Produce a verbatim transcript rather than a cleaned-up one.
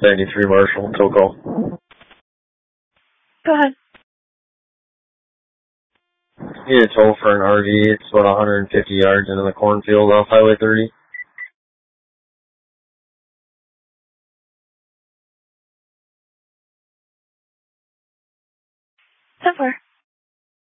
ninety-three Marshall, tow call. Go ahead. Need a tow for an R V. It's about one hundred fifty yards into the cornfield off Highway thirty. ten four.